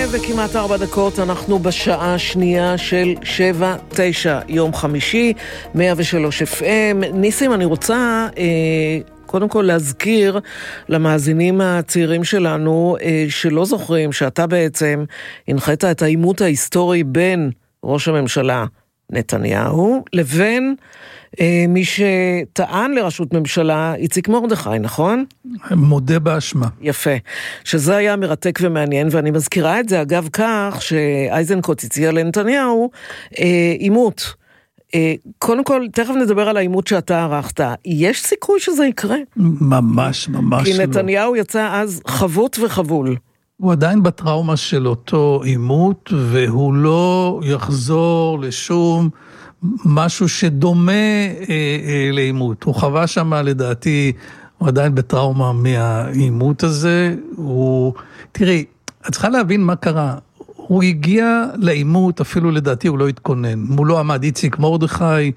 וכמעט 4 דקות, אנחנו בשעה השנייה של 7-9, יום חמישי, 103 FM. ניסים, אני רוצה קודם כל להזכיר למאזינים הצעירים שלנו שלא זוכרים שאתה בעצם הנחית את העימות ההיסטורי בין ראש הממשלה נתניהו לבין מי שטען לראשות ממשלה, איציק מרדכי, נכון? מודה באשמה. יפה. שזה היה מרתק ומעניין, ואני מזכירה את זה אגב כך שאייזנקוט הציע לנתניהו עימות. קודם כל, תכף נדבר על העימות שאתה ערכת. יש סיכוי שזה יקרה? ממש לא. כי נתניהו יצא אז חבוט וחבול. הוא עדיין בטראומה של אותו עימות, והוא לא יחזור לשום משהו שדומה לעימות. הוא חווה שם, לדעתי, הוא עדיין בטראומה מהעימות הזה. תראי, את צריכה להבין מה קרה. הוא הגיע לעימות, אפילו לדעתי הוא לא התכונן. מולו עמד איציק מרדכי,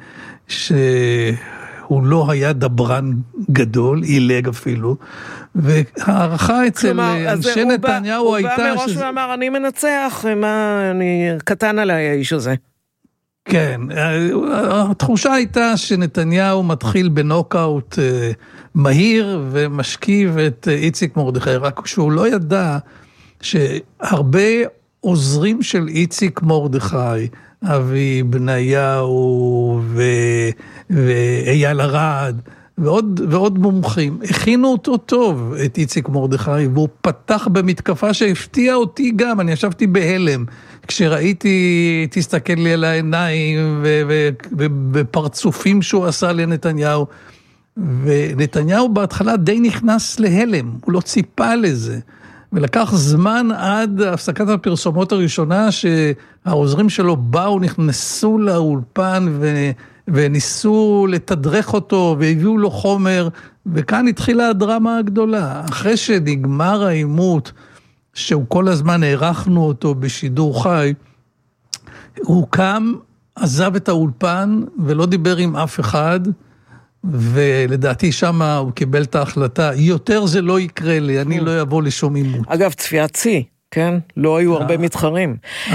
שהוא לא היה דברן גדול, אילג אפילו, והערכה אצל אנשי נתניהו הייתה... הוא בא מראש ואמר, אני מנצח, אני קטן עליי האיש הזה. כן, התחושה הייתה שנתניהו מתחיל בנוקאוט מהיר ומשכיב את איציק מרדכי, רק שהוא לא ידע שהרבה עוזרים של איציק מרדכי, אבי בניהו ואייל ארד ועוד מומחים, הכינו אותו טוב, את איציק מרדכי, והוא פתח במתקפה שהפתיע אותי גם, אני ישבתי בהלם, כשראיתי, תסתכל לי על העיניים, ופרצופים שהוא עשה לנתניהו, ונתניהו בהתחלה די נכנס להלם, הוא לא ציפה לזה, ולקח זמן עד הפסקת הפרסומות הראשונה, שהעוזרים שלו באו, נכנסו לאולפן, וניסו לתדרך אותו, והביאו לו חומר, וכאן התחילה הדרמה הגדולה. אחרי שנגמר העימות, שהוא כל הזמן הערכנו אותו בשידור חי, הוא קם, עזב את האולפן, ולא דיבר עם אף אחד, ולדעתי שם הוא קיבל את ההחלטה, יותר זה לא יקרה לי, אני לא אבוא לשום עימות. אגב, צפיית צי, כן? לא היו הרבה מתחרים. 46%.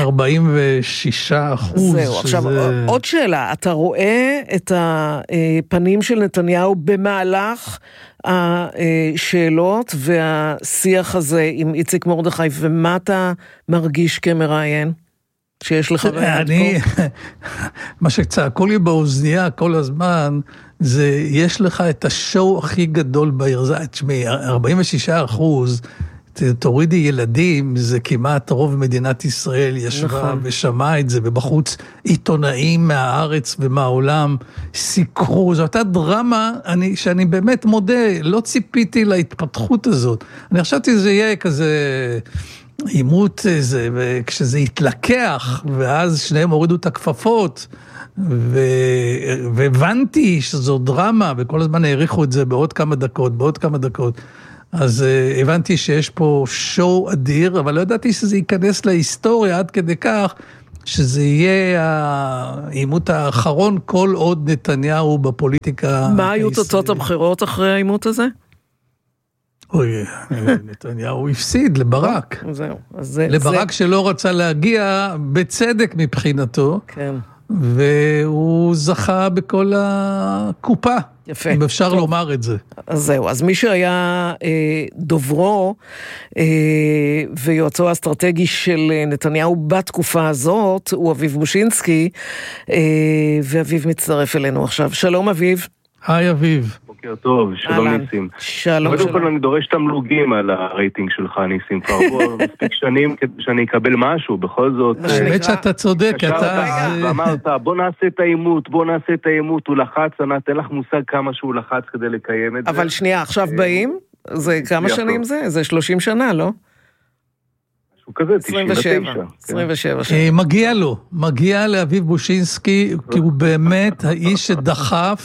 זהו, עכשיו עוד שאלה, אתה רואה את הפנים של נתניהו במהלך השאלות והשיח הזה עם איציק מרדכי, ומה אתה מרגיש כמראיין? שיש לך מה שצעקו לי באוזנייה כל הזמן, זה יש לך את השואו הכי גדול בעיר, תשמעי, 46%, תורידי ילדים, זה כמעט רוב מדינת ישראל ישבה ושמע את זה, ובחוץ עיתונאים מהארץ ומהעולם סיקרו, זו אותה דרמה שאני באמת מודה, לא ציפיתי להתפתחות הזאת, אני חשבתי זה יהיה כזה עימות זה, וכשזה התלקח, ואז שניהם הורידו את הכפפות, והבנתי שזו דרמה, וכל הזמן העריכו את זה בעוד כמה דקות, אז הבנתי שיש פה שואו אדיר, אבל לא ידעתי שזה ייכנס להיסטוריה עד כדי כך, שזה יהיה העימות האחרון, כל עוד נתניהו בפוליטיקה. מה היו תוצאות הבחירות אחרי העימות הזה? אוי, נתניהו הפסיד לברק. זהו. לברק שלא רצה להגיע בצדק מבחינתו. כן. והוא זכה בכל הקופה. יפה. אם אפשר לומר את זה. אז זהו, אז מי שהיה דוברו ויועצו האסטרטגי של נתניהו בתקופה הזאת, הוא אביב בושינסקי, ואביב מצטרף אלינו עכשיו. שלום אביב. היי אביב. בוקר טוב, שלום ניסים. שלום. קודם כל אני דורש תמלוגים על הרייטינג שלך ניסים, כבר בוא מספיק שנים שאני אקבל משהו, בכל זאת. האמת שאתה צודק, אתה... ואמרת, בוא נעשה את העימות, הוא לחץ, ענת, אין לך מושג כמה שהוא לחץ כדי לקיים את זה. אבל שנייה, עכשיו באים? זה כמה שנים זה? זה 30 שנה, לא? משהו כזה, 27 שנה. מגיע לאביב בושינסקי, כי הוא באמת האיש שדחף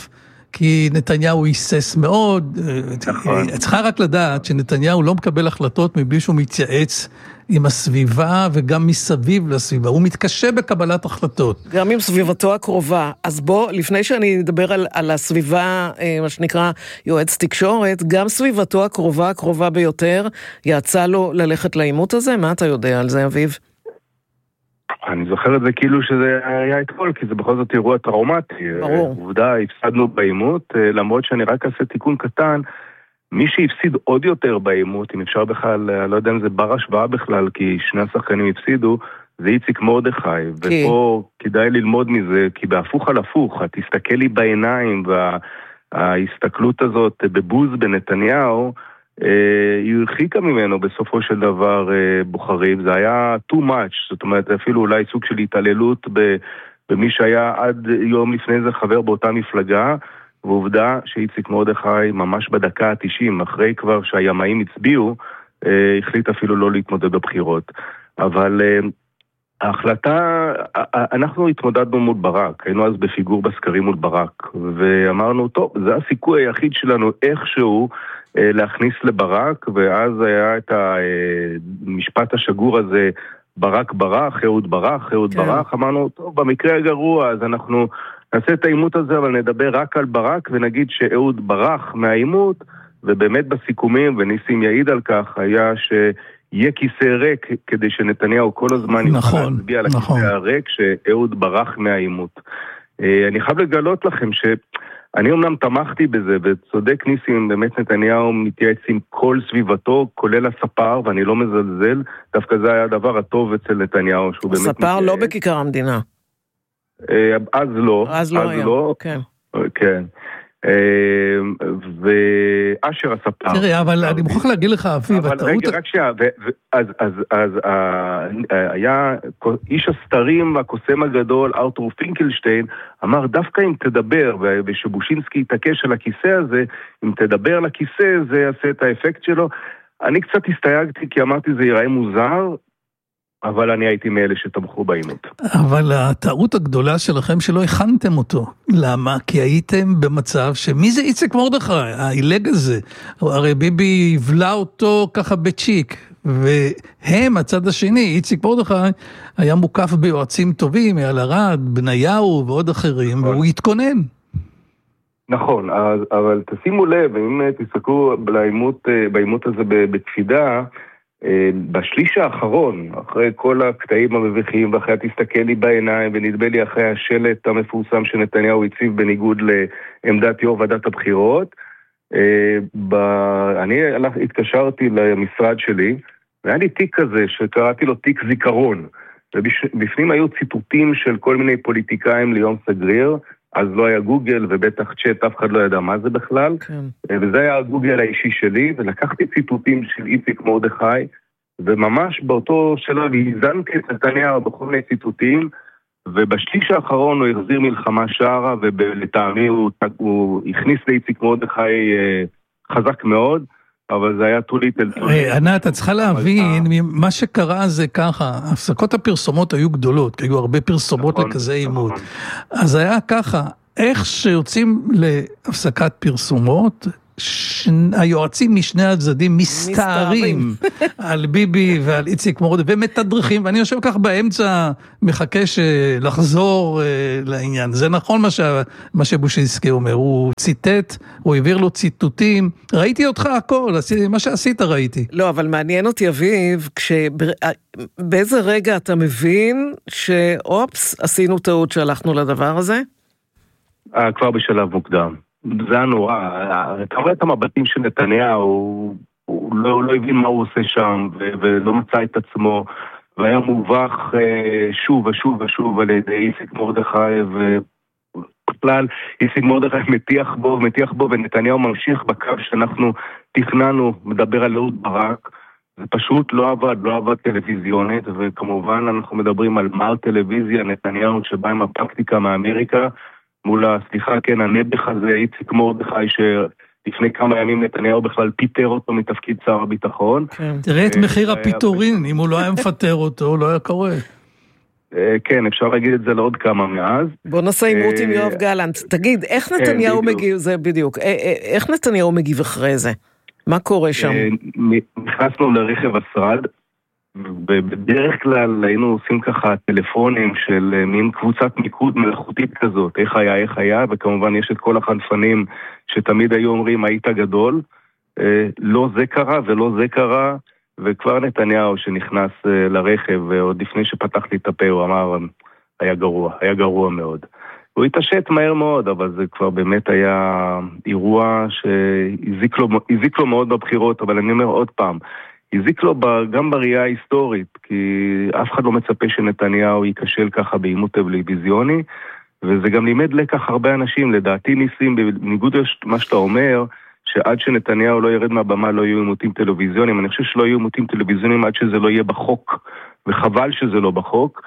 כי נתניהו היסס מאוד. נכון. צריכה רק לדעת שנתניהו לא מקבל החלטות מבלי שהוא מתייעץ עם הסביבה וגם מסביב לסביבה. הוא מתקשה בקבלת החלטות. גם עם סביבתו הקרובה. אז בוא, לפני שאני אדבר על הסביבה, מה שנקרא יועץ תקשורת, גם סביבתו הקרובה ביותר, יעצה לו ללכת לעימות הזה? מה אתה יודע על זה, אביב? אני זוכר את זה כאילו שזה היה אתמול, כי זה בכל זאת אירוע טראומטי. ברור. עובדה, הפסדנו בעימות, למרות שאני רק אעשה תיקון קטן, מי שהפסיד עוד יותר בעימות, אם אפשר בכלל, לא יודע אם זה בר השוואה בכלל, כי שני השחקנים הפסידו, זה איציק מרדכי, ופה כדאי ללמוד מזה, כי בהפוך על הפוך, תסתכל לי בעיניים, וההסתכלות הזאת בבוז בנתניהו, היא הרחיקה ממנו בסופו של דבר בוחרים, זה היה too much, זאת אומרת אפילו אולי סוג של התעללות במי שהיה עד יום לפני זה חבר באותה מפלגה, ועובדה שאיציק מרדכי ממש בדקה ה-90, אחרי כבר שהימאים הצביעו, החליט אפילו לא להתמודד בבחירות. אבל ההחלטה, אנחנו התמודדנו מול ברק, היינו אז בפיגור בסקרים מול ברק, ואמרנו, טוב, זה הסיכוי היחיד שלנו איכשהו להכניס לברק, ואז היה את המשפט השגור הזה, ברק ברח, אהוד ברח, אהוד ברח, אמרנו, טוב, במקרה הגרוע, אז אנחנו נעשה את העימות הזה, אבל נדבר רק על ברק, ונגיד שאהוד ברח מהעימות, ובאמת בסיכומים, וניסים יעיד על כך, היה שיהיה כיסא ריק, כדי שנתניהו כל הזמן יוכל להצביע על הכיסא הריק, שאהוד ברח מהעימות. אני חייב לגלות לכם שאני אומנם תמכתי בזה, וצודק ניסים, באמת נתניהו מתייעץ עם כל סביבתו, כולל הספר, ואני לא מזלזל, דווקא זה היה הדבר הטוב אצל נתניהו, שהוא באמת הספר לא בכיכר המדינה. אז לא. אז לא היה, כן. כן. ואשר הספר. תראה, אבל אני מוכרח להגיד לך, אביב, אבל רגע, רק שנייה, אז היה איש הסתרים, הקוסם הגדול, ארתור פינקלשטיין, אמר, דווקא אם תדבר, ושבושינסקי יתעקש על הכיסא הזה, אם תדבר על הכיסא, זה יעשה את האפקט שלו. אני קצת הסתייגתי, כי אמרתי, זה ייראה מוזר, אבל אני הייתי מאלה שתמכו בעימות. אבל הטעות הגדולה שלכם שלא הכנתם אותו. למה? כי הייתם במצב שמי זה איציק מרדכי? העילג הזה. הרי ביבי הבלה אותו ככה בצ'יק. והם, הצד השני, איציק מרדכי, היה מוקף ביועצים טובים, אייל ארד, בניהו ועוד אחרים, והוא התכונן. נכון, אבל תשימו לב, אם תסתכלו בעימות הזה בקפידה, בשליש האחרון, אחרי כל הקטעים המביכים, ואחרי תסתכל לי בעיניים, ונדמה לי אחרי השלט המפורסם שנתניהו הציב בניגוד לעמדת יו"ר ועדת הבחירות, אני התקשרתי למשרד שלי, והיה לי תיק כזה שקראתי לו תיק זיכרון, ובפנים היו ציטוטים של כל מיני פוליטיקאים ליום סגריר, אז לא היה גוגל, ובטח צ'אט, אף אחד לא ידע מה זה בכלל. כן. וזה היה הגוגל האישי שלי, ולקחתי ציטוטים של איציק מרדכי, וממש באותו שלב הזנתי את נתניהו בכל מיני ציטוטים, ובשליש האחרון הוא החזיר מלחמה שערה, ולטעמי הוא הכניס לאיציק מרדכי חזק מאוד, אבל זה היה too little. ענת, אתה צריכה להבין, מה שקרה זה ככה, הפסקות הפרסומות היו גדולות, כי היו הרבה פרסומות לכזה עימות. אז היה ככה, איך שיוצאים להפסקת פרסומות, היועצים משני הצדדים מסתערים על ביבי ועל איציק מרדכי, ומתדרכים, ואני יושב כך באמצע, מחכה לחזור לעניין. זה נכון מה שבושינסקי אומר, הוא ציטט, הוא העביר לו ציטוטים, ראיתי אותך הכל, מה שעשית ראיתי. לא, אבל מעניין אותי אביב, באיזה רגע אתה מבין שאופס, עשינו טעות שהלכנו לדבר הזה? כבר בשלב מוקדם. זה הנורא, אתה רואה את המבטים של נתניהו, הוא לא הבין מה הוא עושה שם, ולא מצא את עצמו, והיה מובך שוב ושוב ושוב על ידי איציק מרדכי, ובכלל איציק מרדכי מטיח בו, ונתניהו ממשיך בקו שאנחנו תכננו, מדבר על אהוד ברק, זה פשוט לא עבד טלוויזיונית, וכמובן אנחנו מדברים על מר טלוויזיה, נתניהו שבא עם הפרקטיקה מאמריקה, מול הנבח הזה, איציק מרדכי, שלפני כמה ימים נתניהו בכלל פיטר אותו מתפקיד שר הביטחון. תראה את מחיר הפיטורין, אם הוא לא היה מפטר אותו, הוא לא היה קורה. כן, אפשר להגיד את זה לעוד כמה מאז. בוא נעשה עימות עם יואב גלנט. תגיד, איך נתניהו מגיב, זה בדיוק, איך נתניהו מגיב אחרי זה? מה קורה שם? נכנסנו לרכב השרד, ובדרך כלל היינו עושים ככה טלפונים של מין קבוצת מיקוד מלאכותית כזאת, איך היה, וכמובן יש את כל החנפנים שתמיד היו אומרים, היית גדול, לא זה קרה ולא זה קרה, וכבר נתניהו שנכנס לרכב, ועוד לפני שפתחתי את הפה, הוא אמר, היה גרוע מאוד. הוא התעשת מהר מאוד, אבל זה כבר באמת היה אירוע שהזיק לו מאוד בבחירות, אבל אני אומר עוד פעם, הזיק לו גם בראייה ההיסטורית, כי אף אחד לא מצפה שנתניהו ייכשל ככה בעימות טלוויזיוני, וזה גם לימד לקח הרבה אנשים, לדעתי ניסים, בניגוד למה שאתה אומר, שעד שנתניהו לא ירד מהבמה לא יהיו עימותים טלוויזיוניים, אני חושב שלא יהיו עימותים טלוויזיוניים עד שזה לא יהיה בחוק, וחבל שזה לא בחוק.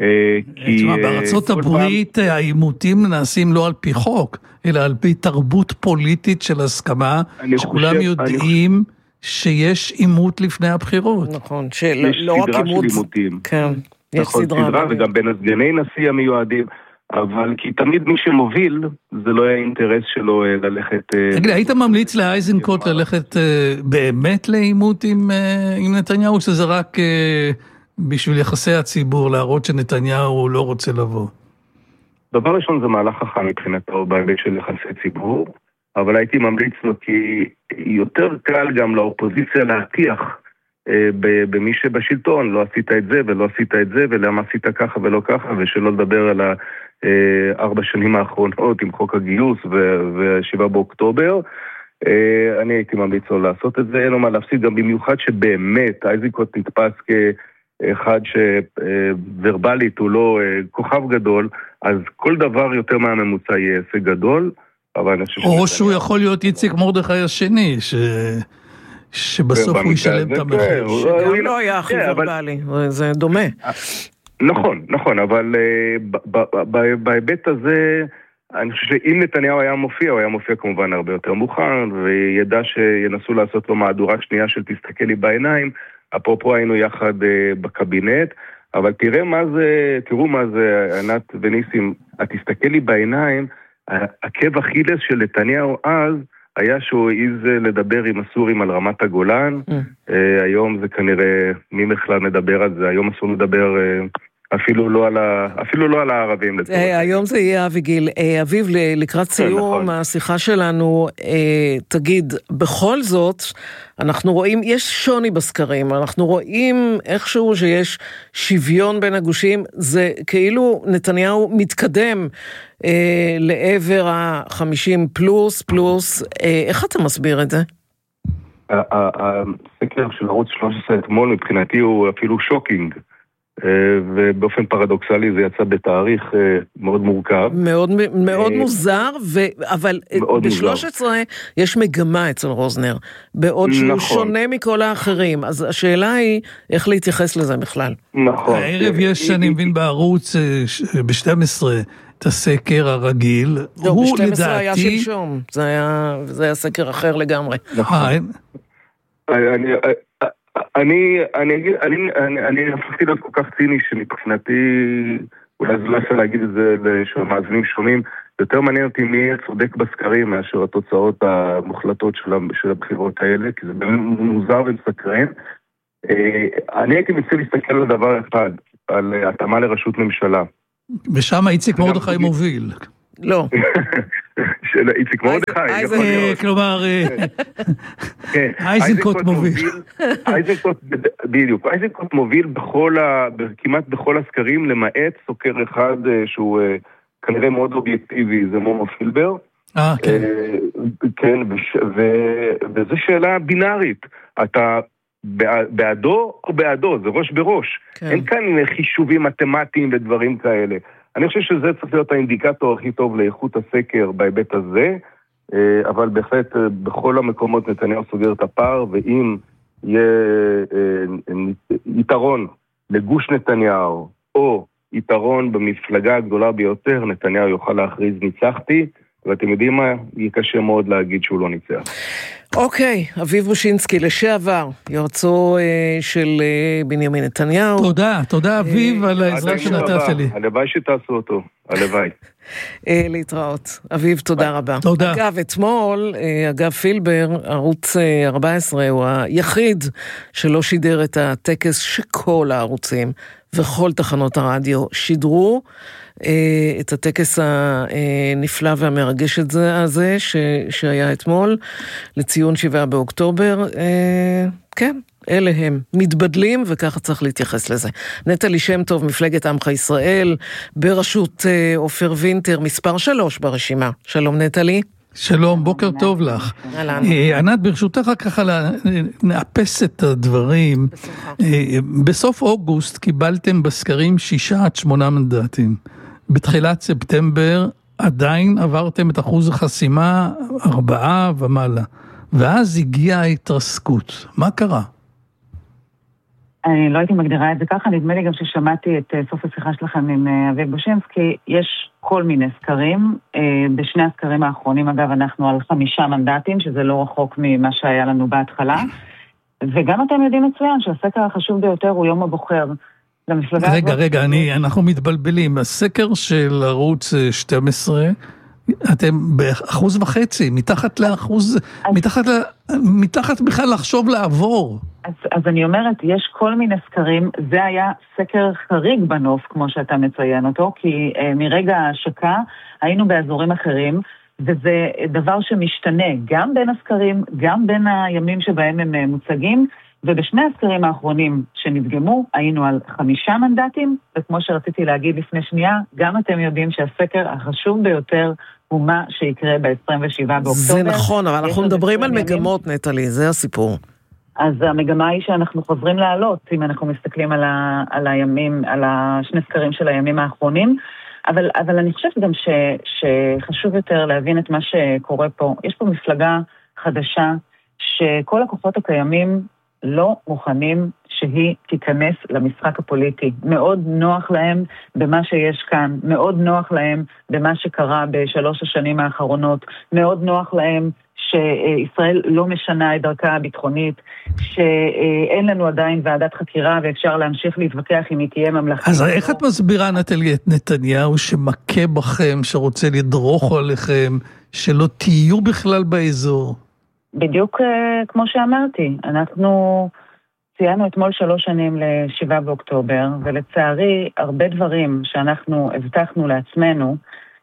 בארצות הברית העימותים נעשים לא על פי חוק, אלא על פי תרבות פוליטית של הסכמה, שכולם יודעים שיש עימות לפני הבחירות. נכון, שלא רק עימות, כן, יש סדרה. וגם בין הסגני נשיא המיועדים, אבל כי תמיד מי שמוביל, זה לא היה אינטרס שלו ללכת... תגיד, היית ממליץ לאייזנקוט ללכת באמת לעימות עם נתניהו, שזה רק בשביל יחסי הציבור, להראות שנתניהו לא רוצה לבוא? דבר ראשון זה מהלך חכם מבחינתו בהיבט של יחסי ציבור, אבל הייתי ממליץ לו כי יותר קל גם לאופוזיציה להטיח במי שבשלטון, לא עשית את זה ולא עשית את זה, ולמה עשית ככה ולא ככה, ושלא לדבר על 4 שנים האחרונות עם חוק הגיוס ו7 באוקטובר. אני הייתי ממליץ לו לעשות את זה, אין לו מה להפסיד, גם במיוחד שבאמת איזנקוט נתפס כאחד שוורבלית הוא לא כוכב גדול, אז כל דבר יותר מהממוצע יהיה הישג גדול. או שהוא יכול להיות איציק מרדכי השני, שבסוף הוא ישלם את המחיר. שגם לא היה הכי ורבלי, זה דומה. נכון, אבל בהיבט הזה, אני חושב שאם נתניהו היה מופיע, הוא היה מופיע כמובן הרבה יותר מוכן, וידע שינסו לעשות לו מהדורה שנייה של תסתכל לי בעיניים, אפרופו היינו יחד בקבינט, אבל תראו מה זה, ענת וניסים, תסתכל לי בעיניים, עקב אכילס של נתניהו אז, היה שהוא העיז לדבר עם הסורים על רמת הגולן, היום זה כנראה, מי בכלל מדבר על זה, היום אסור לדבר אפילו לא על הערבים. היום זה יהיה אביגיל. אביב, לקראת סיום השיחה שלנו, תגיד, בכל זאת, אנחנו רואים, יש שוני בסקרים, אנחנו רואים איכשהו שיש שוויון בין הגושים, זה כאילו נתניהו מתקדם לעבר ה-50 פלוס, איך אתה מסביר את זה? הסקר של ערוץ 13 אתמול מבחינתי הוא אפילו שוקינג, ובאופן פרדוקסלי זה יצא בתאריך מאוד מורכב. מאוד מוזר, אבל ב-13 יש מגמה אצל רוזנר, בעוד שהוא שונה מכל האחרים, אז השאלה היא איך להתייחס לזה בכלל. נכון. הערב יש, אני מבין בערוץ ב-12, את הסקר הרגיל. לא, ב-12 היה שלשום, זה היה סקר אחר לגמרי. נכון. אני הפכתי להיות כל כך ציני שמבחינתי, אולי זה לא אפשר להגיד את זה למאזינים שומעים, יותר מעניין אותי מי יהיה צודק בסקרים מאשר התוצאות המוחלטות של הבחירות האלה, כי זה באמת מוזר ומסקרן. אני הייתי מציע להסתכל על דבר אחד, על התאמה לראשות ממשלה. ושם איציק מרדכי מוביל. לא. של איציק מרדכי. כלומר, איזנקוט מוביל. בדיוק, איזנקוט מוביל כמעט בכל הסקרים, למעט סוקר אחד שהוא כנראה מאוד אובייקטיבי, זה מומו פילבר. כן, וזו שאלה בינארית. אתה בעדו או בעדו, זה ראש בראש. אין כאן חישובים מתמטיים ודברים כאלה. אני חושב שזה צריך להיות האינדיקטור הכי טוב לאיכות הסקר בהיבט הזה, אבל בהחלט בכל המקומות נתניהו סוגר את הפער, ואם יהיה יתרון לגוש נתניהו, או יתרון במפלגה הגדולה ביותר, נתניהו יוכל להכריז ניצחתי, ואתם יודעים מה? יהיה קשה מאוד להגיד שהוא לא ניצח. אוקיי, אביב בושינסקי, לשעבר, יועצו של בנימין נתניהו. תודה אביב על העזרה שנתת לי. הלוואי שתעשו אותו, הלוואי. להתראות. אביב, תודה רבה. תודה. אגב, אתמול, פילבר, ערוץ 14, הוא היחיד שלא שידר את הטקס שכל הערוצים וכל תחנות הרדיו שידרו, את הטקס הנפלא והמרגש הזה שהיה אתמול לציון 7 באוקטובר. כן, אלה הם מתבדלים וככה צריך להתייחס לזה. נטלי שם טוב, מפלגת עמך ישראל, בראשות עופר וינטר, מספר 3 ברשימה. שלום נטלי. שלום, בוקר טוב לך. ענת, ברשותך ככה נאפס את הדברים. בסוף אוגוסט קיבלתם בסקרים 6-8 מנדטים. בתחילת ספטמבר עדיין עברתם את אחוז החסימה 4 ומעלה. ואז הגיעה ההתרסקות. מה קרה? אני לא הייתי מגדירה את זה ככה, נדמה לי גם ששמעתי את סוף השיחה שלכם עם אביב בושינסקי, יש כל מיני סקרים, בשני הסקרים האחרונים אגב אנחנו על 5 מנדטים, שזה לא רחוק ממה שהיה לנו בהתחלה, וגם אתם יודעים מצוין שהסקר החשוב ביותר הוא יום הבוחר. רגע, אנחנו מתבלבלים, הסקר של ערוץ 12, אתם ב1.5%, מתחת בכלל לחשוב לעבור. אז אני אומרת, יש כל מיני סקרים, זה היה סקר חריג בנוף, כמו שאתה מציין אותו, כי מרגע ההשקה היינו באזורים אחרים, וזה דבר שמשתנה גם בין הסקרים, גם בין הימים שבהם הם מוצגים, ובשני הסקרים האחרונים שנדגמו, היינו על 5 מנדטים, וכמו שרציתי להגיד לפני שנייה, גם אתם יודעים שהסקר החשוב ביותר הוא מה שיקרה ב-27 באוקטובר. זה נכון, אבל אנחנו מדברים על מגמות, נטלי, זה הסיפור. אז המגמה היא שאנחנו חוזרים לעלות, אם אנחנו מסתכלים על הימים, על השני סקרים של הימים האחרונים, אבל אני חושבת גם שחשוב יותר להבין את מה שקורה פה. יש פה מפלגה חדשה, שכל הכוחות הקיימים לא מוכנים שהיא תיכנס למשחק הפוליטי. מאוד נוח להם במה שיש כאן, מאוד נוח להם במה שקרה ב3 השנים האחרונות, מאוד נוח להם שישראל לא משנה את דרכה הביטחונית, שאין לנו עדיין ועדת חקירה ואפשר להמשיך להתווכח אם היא תהיה ממלכתית. אז איך את מסבירה, נטלי, את נתניהו שמכה בכם, שרוצה לדרוך עליכם, שלא תהיו בכלל באזור? בדיוק כמו שאמרתי, אנחנו ציינו אתמול 3 שנים ל7 באוקטובר, ולצערי הרבה דברים שאנחנו הבטחנו לעצמנו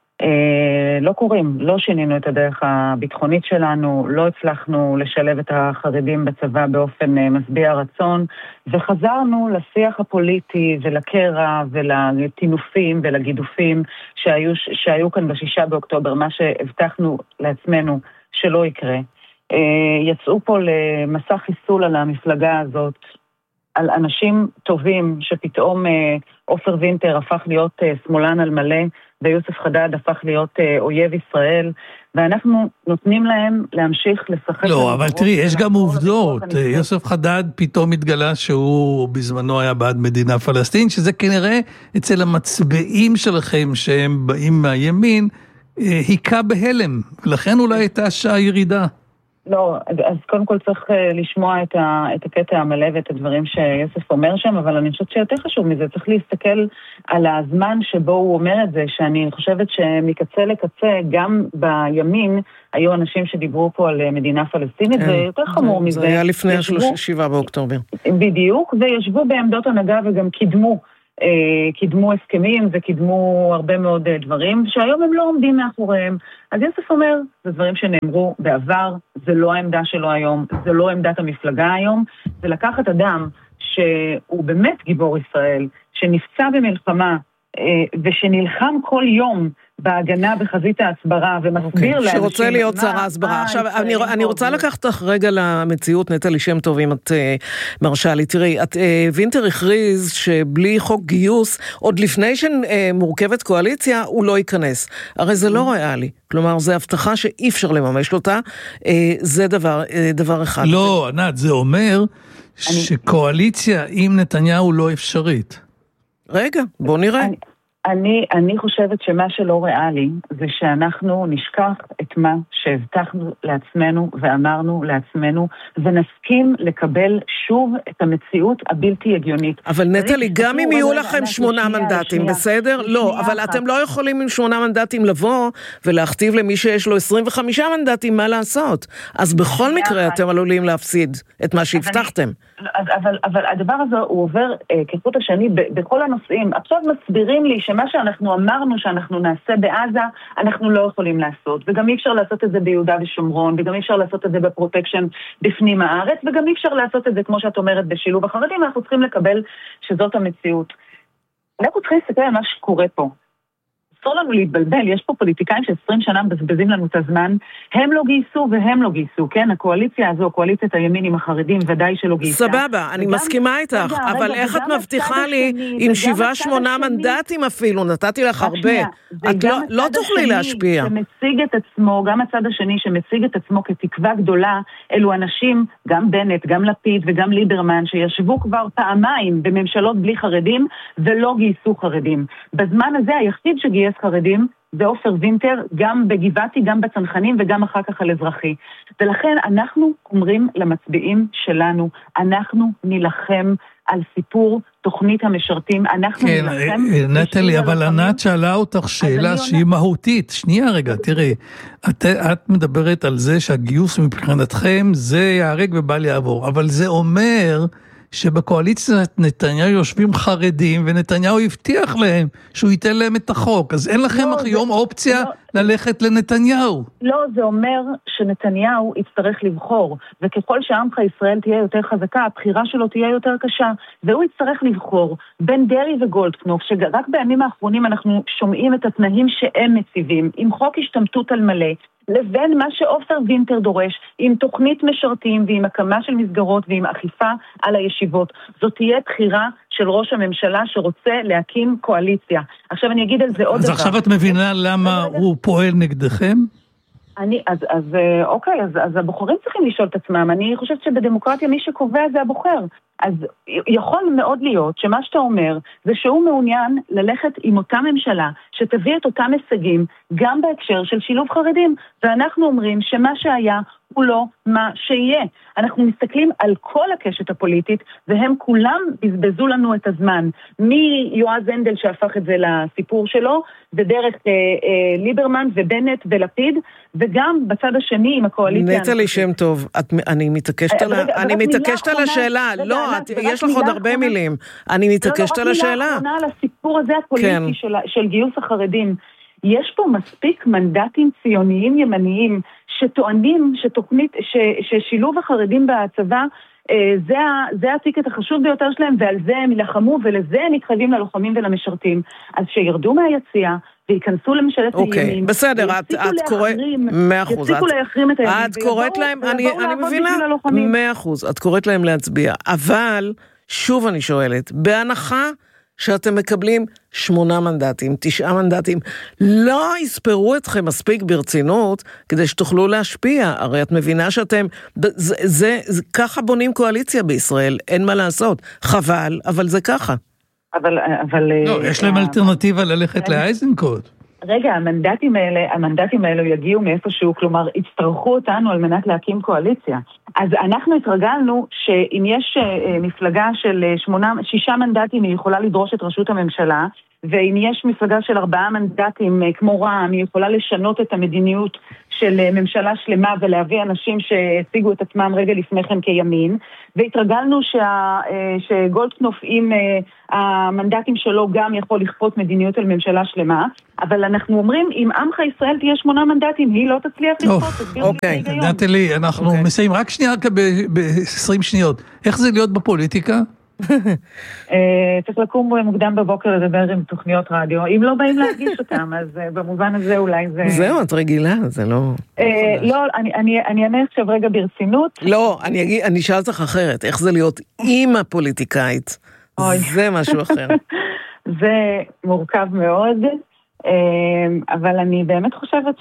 לא קורים, לא שינינו את הדרך הביטחונית שלנו, לא הצלחנו לשלב את החרדים בצבא באופן משביע רצון, וחזרנו לשיח הפוליטי ולקרע ולטינופים ולגידופים שהיו כאן ב6 באוקטובר, מה שהבטחנו לעצמנו שלא יקרה. יצאו פה למסע חיסול על המפלגה הזאת, על אנשים טובים שפתאום עופר וינטר הפך להיות שמאלן על מלא, ויוסף חדד הפך להיות אויב ישראל, ואנחנו נותנים להם להמשיך לשחק. לא, אבל תראי, יש גם עובדות. יוסף חדד פתאום התגלה שהוא בזמנו היה בעד מדינה פלסטין, שזה כנראה אצל המצביעים שלכם שהם באים מהימין, היכה בהלם, לכן אולי הייתה שעה ירידה. לא, אז קודם כל צריך לשמוע את הקטע המלא ואת הדברים שיוסף אומר שם, אבל אני חושבת שיותר חשוב מזה, צריך להסתכל על הזמן שבו הוא אומר את זה, שאני חושבת שמקצה לקצה, גם בימין, היו אנשים שדיברו פה על מדינה פלסטינית, זה יותר חמור מזה. זה היה לפני 7 באוקטובר. בדיוק, וישבו בעמדות הנהגה וגם קידמו הסכמים וקידמו הרבה מאוד דברים, שהיום הם לא עומדים מאחוריהם. אז יוסף אומר, זה דברים שנאמרו בעבר, זה לא העמדה שלו היום, זה לא עמדת המפלגה היום, זה לקחת אדם שהוא באמת גיבור ישראל, שנפצע במלחמה, ושנלחם כל יום בהגנה בחזית ההסברה, ומסביר לאנשים... שרוצה להיות שר ההסברה. עכשיו, אני רוצה לקחת רגע למציאות, נטלי שם טוב, אם את מרשה לי. תראי, וינטר הכריז שבלי חוק גיוס, עוד לפני שמורכבת קואליציה, הוא לא ייכנס. הרי זה לא ריאלי. כלומר, זו הבטחה שאי אפשר לממש אותה. זה דבר אחד. לא, ענת, זה אומר שקואליציה עם נתניהו לא אפשרית. רגע, בוא נראה. אני חושבת שמה שלא ריאלי זה שאנחנו נשכח את מה שהבטחנו לעצמנו ואמרנו לעצמנו ונסכים לקבל שוב את המציאות הבלתי הגיונית. אבל נטלי, גם אם יהיו לכם 8 מנדטים, בסדר? לא, אבל אתם לא יכולים עם 8 מנדטים לבוא ולהכתיב למי שיש לו 25 מנדטים מה לעשות. אז בכל מקרה אתם עלולים להפסיד את מה שהבטחתם. אבל הדבר הזה הוא עובר כחוט השני בכל הנושאים. עכשיו מסבירים לי שמה שאנחנו אמרנו שאנחנו נעשה בעזה, אנחנו לא יכולים לעשות. וגם אי אפשר לעשות את זה ביהודה ושומרון, וגם אי אפשר לעשות את זה בפרוטקשן בפנים הארץ, וגם אי אפשר לעשות את זה, כמו שאת אומרת, בשילוב החרדים. אנחנו צריכים לקבל שזאת המציאות. אנחנו צריכים להסתכל על מה שקורה פה. אסור לנו להתבלבל, יש פה פוליטיקאים ש20 שנה מבזבזים לנו את הזמן, הם לא גייסו והם לא גייסו, כן? הקואליציה הזו, קואליציית הימין עם החרדים, ודאי שלא גייסה. סבבה, אני מסכימה איתך, אבל איך את מבטיחה לי עם 7-8 מנדטים אפילו, נתתי לך הרבה, את לא תוכלי להשפיע. שמציג את עצמו, גם הצד השני שמציג את עצמו כתקווה גדולה, אלו אנשים, גם בנט, גם לפיד וגם ליברמן, שישבו כבר פעמיים בממשלות בלי חרדים, ולא גייסו חרדים. בזמן הזה היחיד שגייס חרדים, זה עופר וינטר, גם בגבעתי, גם בצנחנים וגם אחר כך על אזרחי. ולכן אנחנו אומרים למצביעים שלנו, אנחנו נלחם על סיפור תוכנית המשרתים, אנחנו נלחם... נטלי, אבל ענת שאלה אותך שאלה שהיא מהותית. שנייה רגע, תראי, את מדברת על זה שהגיוס מבחינתכם זה יערק ובל יעבור, אבל זה אומר... שבקואליציית נתניהו יושבים חרדים, ונתניהו הבטיח להם שהוא ייתן להם את החוק. אז אין לכם היום אופציה ללכת לנתניהו. לא, זה אומר שנתניהו יצטרך לבחור, וככל שעמך ישראל תהיה יותר חזקה, הבחירה שלו תהיה יותר קשה, והוא יצטרך לבחור בין דרי וגולדקנופ, שרק בימים האחרונים אנחנו שומעים את התנאים שהם מציבים, עם חוק השתמטות על מלא, לבין מה שעופר וינטר דורש, עם תוכנית משרתים ועם הקמה של מסגרות ועם אכיפה על הישיבות. זאת תהיה בחירה של ראש הממשלה שרוצה להקים קואליציה. עכשיו אני אגיד על זה עוד דבר. אז עכשיו את מבינה למה הוא פועל נגדכם? אז הבוחרים צריכים לשאול את עצמם. אני חושבת שבדמוקרטיה מי שקובע זה הבוחר. אז יכול מאוד להיות שמה שאתה אומר זה שהוא מעוניין ללכת עם אותה ממשלה שתביא את אותם הישגים גם בהקשר של שילוב חרדים. ואנחנו אומרים שמה שהיה הוא לא מה שיהיה. אנחנו מסתכלים על כל הקשת הפוליטית והם כולם בזבזו לנו את הזמן. מיועז הנדל שהפך את זה לסיפור שלו ודרך ליברמן ובנט ולפיד וגם בצד השני עם הקואליציה. נטלי שם טוב, אני מתעקשת על השאלה. לא, יש לך עוד הרבה מילים. אני מתעקשת על השאלה. מילה אחרונה על הסיפור הזה הפוליטי של גיוס החרדים. יש פה מספיק מנדטים ציוניים ימניים שטוענים ששילוב החרדים בצבא זה הטיקט החשוב ביותר שלהם ועל זה הם ילחמו ולזה הם מתחייבים ללוחמים ולמשרתים. אז שירדו מהיציאה ויכנסו לממשלת הימין. בסדר, את קוראת 100%. יפסיקו להחרים את הימין. את קוראת להם, אני מבינה, 100%. את קוראת להם להצביע. אבל, שוב אני שואלת, בהנחה שאתם מקבלים 8 מנדטים, 9 מנדטים, לא יספרו אתכם מספיק ברצינות כדי שתוכלו להשפיע. הרי את מבינה שאתם, ככה בונים קואליציה בישראל, אין מה לעשות. חבל, אבל זה ככה. אבל לא, יש להם אלטרנטיבה ללכת לאייזנקוט. רגע, המנדטים האלו יגיעו מאיפשהו, כלומר, יצטרכו אותנו על מנת להקים קואליציה. אז אנחנו התרגלנו שאם יש מפלגה של 6 מנדטים, היא יכולה לדרוש את ראשות הממשלה, ואם יש מפלגה של 4 מנדטים כמו רע"מ, היא יכולה לשנות את המדיניות של ממשלה שלמה ולהביא אנשים שהציגו את עצמם רגע לפני כן כימין, והתרגלנו שגולדקנופ עם המנדטים שלו גם יכול לכפות מדיניות על ממשלה שלמה, אבל אנחנו אומרים, אם עמך ישראל תהיה 8 מנדטים, היא לא תצליח לכפות. אוקיי, נטלי, אנחנו מסיים רק שנייה ב-20 שניות. איך זה להיות בפוליטיקה? צריך לקום מוקדם בבוקר לדבר עם תוכניות רדיו, אם לא באים להגיש אותם, אז במובן הזה אולי זה... זהו, את רגילה, זה לא... לא, אני אענה עכשיו רגע ברצינות. לא, אני אשאל אותך אחרת, איך זה להיות עם הפוליטיקאית? זה משהו אחר. זה מורכב מאוד, אבל אני באמת חושבת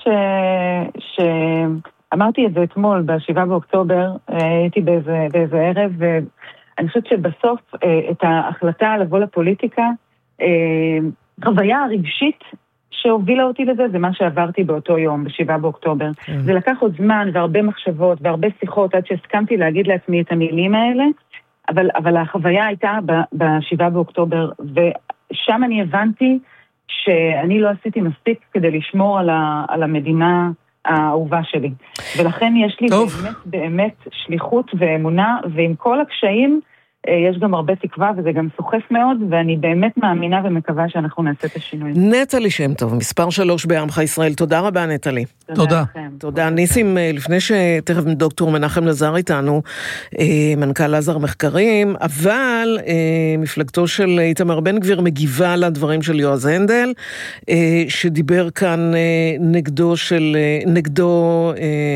אמרתי את זה אתמול, ב7 באוקטובר, הייתי באיזה ערב, אני חושבת שבסוף את ההחלטה לבוא לפוליטיקה, החוויה הרגשית שהובילה אותי לזה, זה מה שעברתי באותו יום, ב7 באוקטובר. זה לקח עוד זמן והרבה מחשבות והרבה שיחות עד שהסכמתי להגיד לעצמי את המילים האלה, אבל החוויה הייתה ב7 באוקטובר, ושם אני הבנתי שאני לא עשיתי מספיק כדי לשמור על המדינה האהובה שלי. ולכן יש לי באמת שליחות ואמונה, ועם כל הקשיים יש גם הרבה תקווה, וזה גם סוחף מאוד, ואני באמת מאמינה ומקווה שאנחנו נעשה את השינוי. נטלי שם טוב, מספר 3 בעמך ישראל. תודה רבה, נטלי. תודה. תודה. ניסים, לפני שתכף דוקטור מנחם לזר איתנו, מנכ"ל לזר מחקרים, אבל מפלגתו של איתמר בן גביר מגיבה לדברים של יועז הנדל, שדיבר כאן נגדו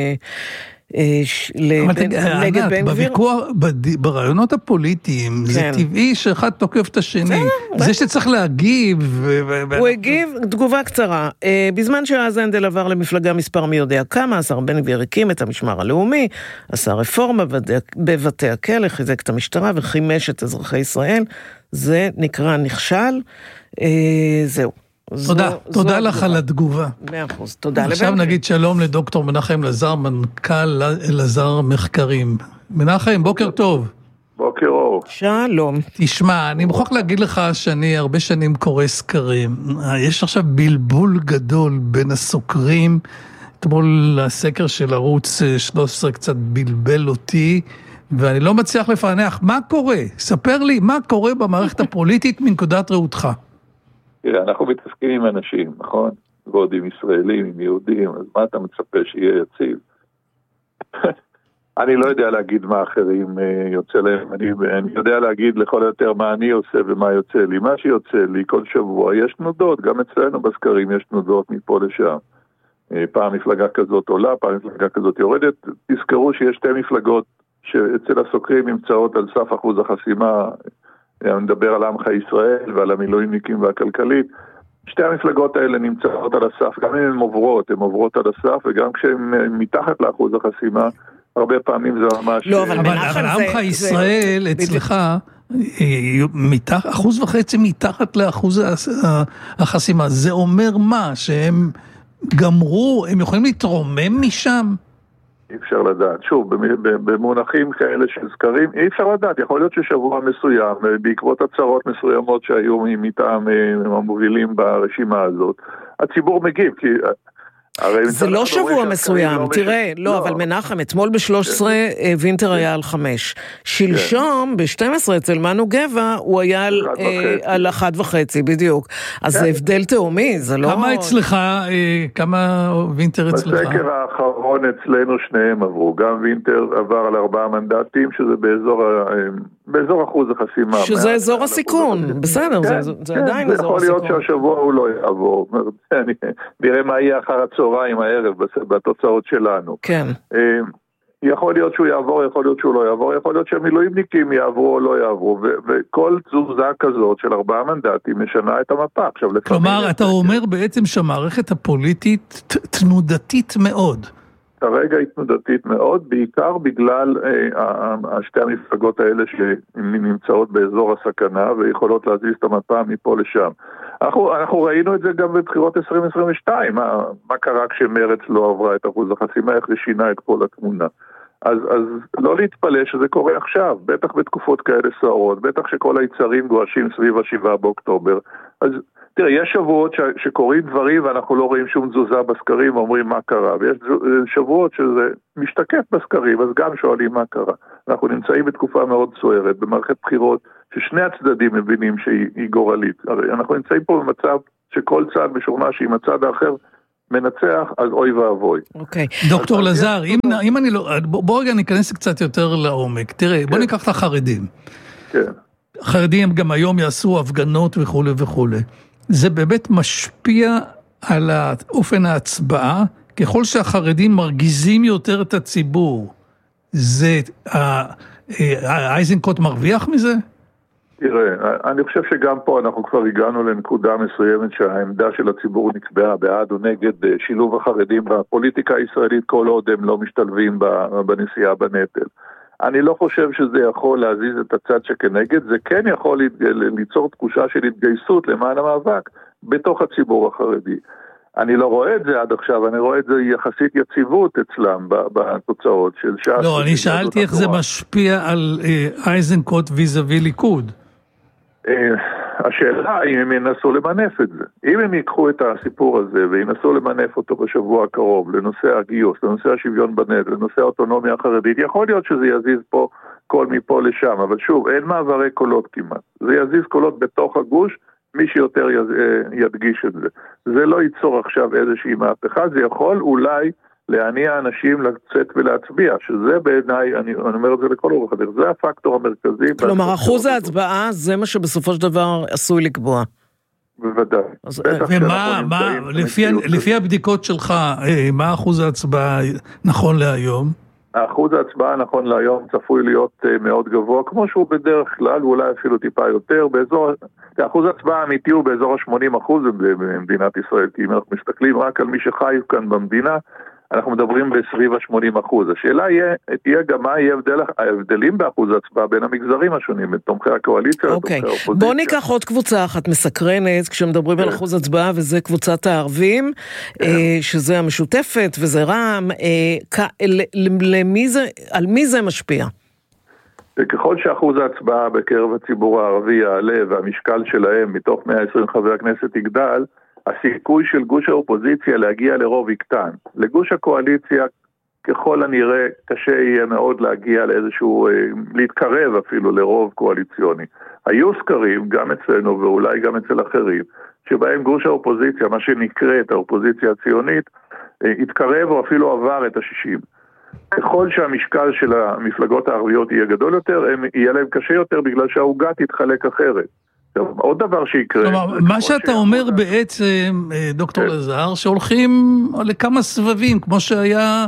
נגד בן גביר. ברעיונות הפוליטיים זה טבעי שאחד תוקף את השני, זה שצריך להגיב. הוא הגיב תגובה קצרה. בזמן שיועז הנדל עבר למפלגה מספר מי יודע כמה, השר בן גביר הקים את המשמר הלאומי, עשה רפורמה בבתי הכלא, חיזק את המשטרה וחימש את אזרחי ישראל. זה נקרא נכשל. זהו. תודה לך על התגובה. 100%, תודה. עכשיו נגיד שלום לדוקטור מנחם לזר, מנכ"ל לזר מחקרים. מנחם, בוקר טוב. בוקר אור. שלום. תשמע, אני מוכרח להגיד לך שאני הרבה שנים קורא סקרים. יש עכשיו בלבול גדול בין הסוקרים. אתמול הסקר של ערוץ 13 קצת בלבל אותי, ואני לא מצליח לפענח מה קורה. ספר לי מה קורה במערכת הפוליטית מנקודת ראותך. תראה, אנחנו מתעסקים עם אנשים, נכון? ועוד עם ישראלים, עם יהודים, אז מה אתה מצפה שיהיה יציב? אני לא יודע להגיד מה אחרים יוצא להם, אני יודע להגיד לכל יותר מה אני עושה ומה יוצא לי. מה שיוצא לי כל שבוע יש תנודות, גם אצלנו בסקרים יש תנודות מפה לשם. פעם מפלגה כזאת עולה, פעם מפלגה כזאת יורדת. תזכרו שיש שתי מפלגות שאצל הסוקרים נמצאות על סף אחוז החסימה, אני מדבר על עמך ישראל ועל המילואימניקים והכלכלית. שתי המפלגות האלה נמצאות על הסף, גם אם הן עוברות על הסף, וגם כשהן מתחת לאחוז החסימה, הרבה פעמים זה ממש... לא, אבל עמך ישראל אצלך, 1.5% מתחת לאחוז החסימה. זה אומר מה? שהם גמרו, הם יכולים להתרומם משם? אי אפשר לדעת. שוב, במונחים כאלה של סקרים, אי אפשר לדעת. יכול להיות ששבוע מסוים, בעקבות הצהרות מסוימות שהיו מטעם המובילים ברשימה הזאת, הציבור מגיב, כי... זה לא שבוע מסוים, תראה, לא, אבל מנחם, אתמול ב-13 וינטר היה על 5. שלשום, ב-12 אצל מנו גבע, הוא היה על 1.5, בדיוק. אז זה הבדל תאומי, זה לא... כמה אצלך, כמה וינטר אצלך? בסקר האחרון אצלנו שניהם עברו, גם וינטר עבר על 4 מנדטים, שזה באזור אחוז החסימה. שזה אזור הסיכון, בסדר, זה עדיין אזור הסיכון. יכול להיות שהשבוע הוא לא יעבור, נראה מה יהיה אחר הצהריים הערב בתוצאות שלנו. כן. יכול להיות שהוא יעבור, יכול להיות שהוא לא יעבור, יכול להיות שהמילואימניקים יעברו או לא יעברו, וכל תזוזה כזאת של 4 מנדטים משנה את המפה. כלומר, אתה אומר בעצם שהמערכת הפוליטית תנודתית מאוד. כרגע היא תנודתית מאוד, בעיקר בגלל שתי המפלגות האלה שנמצאות באזור הסכנה, ויכולות להזיז את המפה מפה לשם. אנחנו ראינו את זה גם בבחירות 2022, מה קרה כשמרץ לא עברה את אחוז החסימה, איך זה שינה את כל התמונה. אז לא להתפלא שזה קורה עכשיו, בטח בתקופות כאלה סוערות, בטח שכל היצרים גועשים סביב 7 באוקטובר. אז תראה, יש שבועות שקורים דברים ואנחנו לא רואים שום תזוזה בסקרים ואומרים מה קרה, ויש שבועות שזה משתקף בסקרים, אז גם שואלים מה קרה. אנחנו נמצאים בתקופה מאוד סוערת, במערכת בחירות ששני הצדדים מבינים שהיא גורלית. הרי אנחנו נמצאים פה במצב שכל צד משוכנע שאם הצד האחר מנצח, אז אוי ואבוי. אוקיי. דוקטור לזר, אם אני לא... בוא רגע ניכנס קצת יותר לעומק. תראה, בוא ניקח את החרדים. כן. החרדים גם היום יעשו הפגנות וכו' וכו'. זה באמת משפיע על אופן ההצבעה, ככל שהחרדים מרגיזים יותר את הציבור. זה... אייזנקוט מרוויח מזה? תראה, אני חושב שגם פה אנחנו כבר הגענו לנקודה מסוימת שהעמדה של הציבור נקבעה בעד או נגד שילוב החרדים בפוליטיקה הישראלית כל עוד הם לא משתלבים בנשיאה בנטל. אני לא חושב שזה יכול להזיז את הצד שכנגד, זה כן יכול ליצור תחושה של התגייסות למען המאבק. בתוך הציבור החרדי. אני לא רואה את זה עד עכשיו, אני רואה את זה יחסית יציבות אצלם בתוצאות של ש"ס. לא, אני שאלתי איך זה משפיע על איזנקוט ויזאבי ליכוד. השאלה אם הם ינסו למנף את זה. אם הם ייקחו את הסיפור הזה וינסו למנף אותו בשבוע הקרוב לנושא הגיוס, לנושא השוויון בנטל, לנושא האוטונומיה החרדית, יכול להיות שזה יזיז פה קול מפה לשם, אבל שוב, אין מעברי קולות כמעט. זה יזיז קולות בתוך הגוש, מי שיותר ידגיש את זה. זה לא ייצור עכשיו איזושהי מהפכה, זה יכול אולי להניע אנשים לצאת ולהצביע, שזה בעיניי, אני אומר את זה לכל אורך הדרך, זה הפקטור המרכזי. כלומר, אחוז ההצבעה, זה מה שבסופו של דבר עשוי לקבוע. בוודאי. ומה, לפי הבדיקות שלך, מה אחוז ההצבעה נכון להיום? האחוז ההצבעה נכון להיום צפוי להיות מאוד גבוה, כמו שהוא בדרך כלל, ואולי אפילו טיפה יותר, האחוז ההצבעה האמיתי הוא באזור ה-80% במדינת ישראל, כי אם אנחנו מסתכלים רק על מי שחי כאן במדינה, אנחנו מדברים בסביב ה-80%. השאלה תהיה גם מה יהיה ההבדלים באחוז ההצבעה בין המגזרים השונים, בין תומכי הקואליציה לתומכי האופוזיציה. בוא ניקח עוד קבוצה אחת מסקרנת, כשמדברים על אחוז הצבעה, וזה קבוצת הערבים, שזה המשותפת, וזה רע"מ, על מי זה משפיע? וככל שאחוז ההצבעה בקרב הציבור הערבי יעלה, והמשקל שלהם מתוך 120 חברי הכנסת יגדל, הסיכוי של גוש האופוזיציה להגיע לרוב יקטן. לגוש הקואליציה ככל הנראה קשה יהיה מאוד להגיע לאיזשהו, להתקרב אפילו לרוב קואליציוני. היו סקרים גם אצלנו ואולי גם אצל אחרים, שבהם גוש האופוזיציה, מה שנקראת האופוזיציה הציונית, התקרב או אפילו עבר את ה-60. ככל שהמשקל של המפלגות הערביות יהיה גדול יותר, יהיה להם קשה יותר בגלל שהעוגה תתחלק אחרת. עוד דבר שיקרה... כלומר, מה שאתה אומר בעצם, דוקטור לזהר, שהולכים לכמה סבבים, כמו שהיה